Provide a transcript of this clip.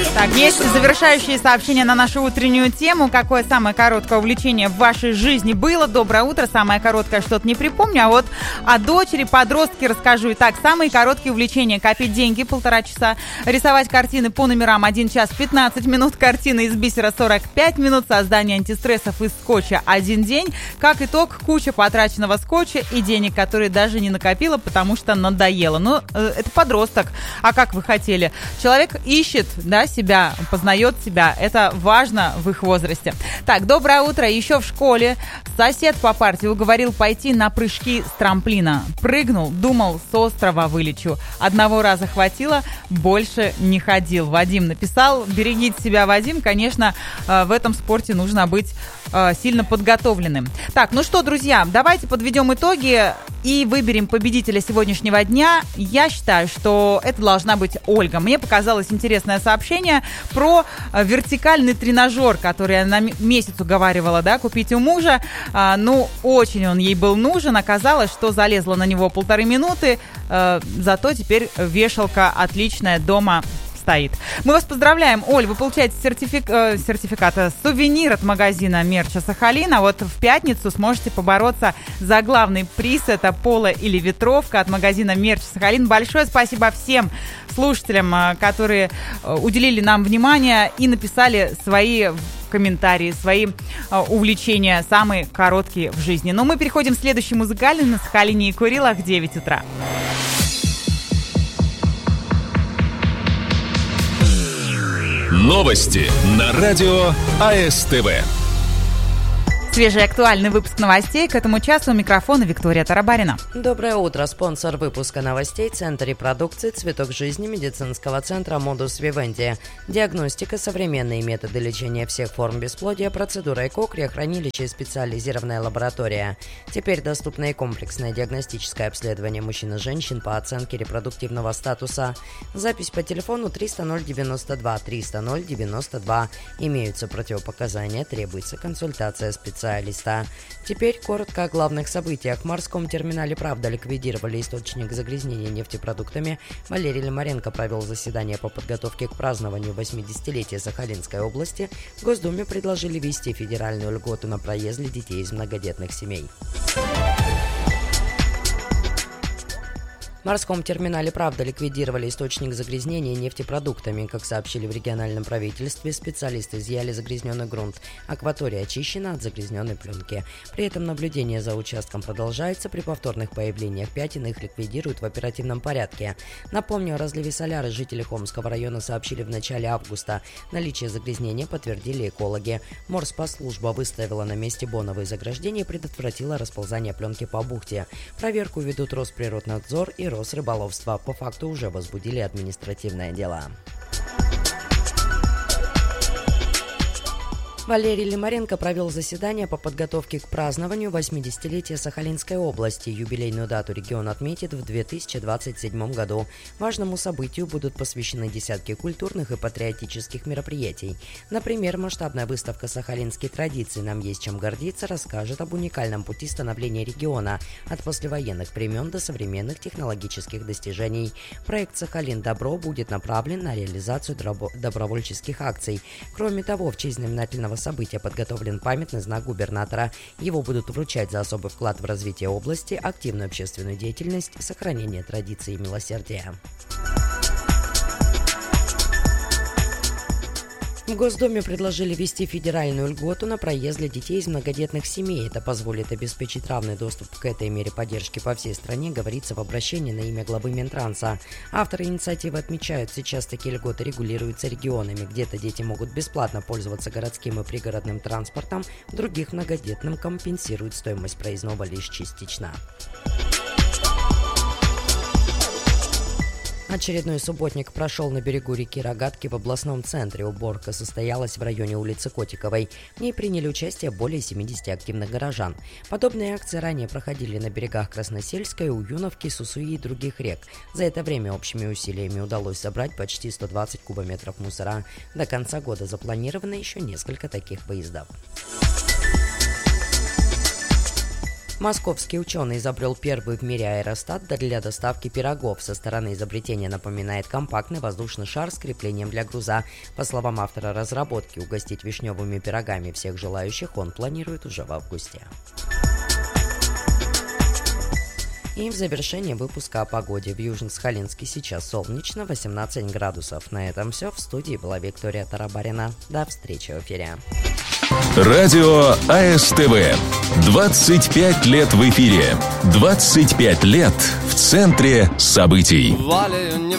Так, есть завершающие сообщения на нашу утреннюю тему. Какое самое короткое увлечение в вашей жизни было? Доброе утро. Самое короткое что-то не припомню. А вот о дочери, подростке расскажу. Итак, самые короткие увлечения. Копить деньги 1,5 часа. Рисовать картины по номерам 1 час 15 минут. Картины из бисера 45 минут. Создание антистрессов из скотча 1 день. Как итог, куча потраченного скотча и денег, которые даже не накопила, потому что надоело. Ну, это подросток. А как вы хотели? Человек ищет, да, себя, познает себя. Это важно в их возрасте. Так, доброе утро. Еще в школе сосед по парте уговорил пойти на прыжки с трамплина. Прыгнул, думал, с острова вылечу. Одного раза хватило, больше не ходил. Вадим написал. Берегите себя, Вадим. Конечно, в этом спорте нужно быть сильно подготовленным. Так, ну что, друзья, давайте подведем итоги и выберем победителя сегодняшнего дня. Я считаю, что это должна быть Ольга. Мне показалось интересное сообщение про вертикальный тренажер, который я на месяц уговаривала, да, купить у мужа. Ну, очень он ей был нужен. Оказалось, что залезла на него 1,5 минуты. Зато теперь вешалка отличная дома стоит. Мы вас поздравляем, Оль, вы получаете сертификат, сувенир от магазина мерча «Сахалин», а вот в пятницу сможете побороться за главный приз, это поло или ветровка от магазина мерч «Сахалин». Большое спасибо всем слушателям, которые уделили нам внимание и написали свои комментарии, свои увлечения, самые короткие в жизни. Но мы переходим в следующий музыкальный на Сахалине и Курилах, 9 утра. Новости на радио АСТВ. Свежий актуальный выпуск новостей. К этому часу у микрофона Виктория Тарабарина. Доброе утро. Спонсор выпуска новостей — Центр репродукции «Цветок жизни» медицинского центра «Модус Вивенди». Диагностика, современные методы лечения всех форм бесплодия, процедура ЭКО, криохранилище и специализированная лаборатория. Теперь доступно и комплексное диагностическое обследование мужчин и женщин по оценке репродуктивного статуса. Запись по телефону 300 092 300 092. Имеются противопоказания, требуется консультация специалиста. Теперь коротко о главных событиях. В морском терминале «Правда» ликвидировали источник загрязнения нефтепродуктами. Валерий Лимаренко провел заседание по подготовке к празднованию 80-летия Сахалинской области. В Госдуме предложили ввести федеральную льготу на проезд для детей из многодетных семей. В морском терминале «Правда» ликвидировали источник загрязнения нефтепродуктами. Как сообщили в региональном правительстве, специалисты изъяли загрязненный грунт. Акватория очищена от загрязненной пленки. При этом наблюдение за участком продолжается. При повторных появлениях пятен их ликвидируют в оперативном порядке. Напомню, о разливе соляра жители Хомского района сообщили в начале августа. Наличие загрязнения подтвердили экологи. Морспослужба выставила на месте боновые заграждения и предотвратила расползание пленки по бухте. Проверку ведут Росприроднадзор и Росрыболовство. По факту уже возбудили административное дело. Валерий Лимаренко провел заседание по подготовке к празднованию 80-летия Сахалинской области. Юбилейную дату регион отметит в 2027 году. Важному событию будут посвящены десятки культурных и патриотических мероприятий. Например, масштабная выставка «Сахалинские традиции. Нам есть чем гордиться» расскажет об уникальном пути становления региона от послевоенных времен до современных технологических достижений. Проект «Сахалин Добро» будет направлен на реализацию добровольческих акций. Кроме того, в честь знаменательного события подготовлен памятный знак губернатора. Его будут вручать за особый вклад в развитие области, активную общественную деятельность, сохранение традиций и милосердия. В Госдуме предложили ввести федеральную льготу на проезд для детей из многодетных семей. Это позволит обеспечить равный доступ к этой мере поддержки по всей стране, говорится в обращении на имя главы Минтранса. Авторы инициативы отмечают, сейчас такие льготы регулируются регионами. Где-то дети могут бесплатно пользоваться городским и пригородным транспортом, в других многодетным компенсируют стоимость проездного лишь частично. Очередной субботник прошел на берегу реки Рогатки в областном центре. Уборка состоялась в районе улицы Котиковой. В ней приняли участие более 70 активных горожан. Подобные акции ранее проходили на берегах Красносельской, Уюновки, Сусуи и других рек. За это время общими усилиями удалось собрать почти 120 кубометров мусора. До конца года запланировано еще несколько таких выездов. Московский ученый изобрел первый в мире аэростат для доставки пирогов. Со стороны изобретения напоминает компактный воздушный шар с креплением для груза. По словам автора разработки, угостить вишневыми пирогами всех желающих он планирует уже в августе. И в завершении выпуска о погоде. В Южно-Сахалинске сейчас солнечно, 18 градусов. На этом все. В студии была Виктория Тарабарина. До встречи в эфире. Радио АСТВ. 25 лет в эфире. 25 лет в центре событий.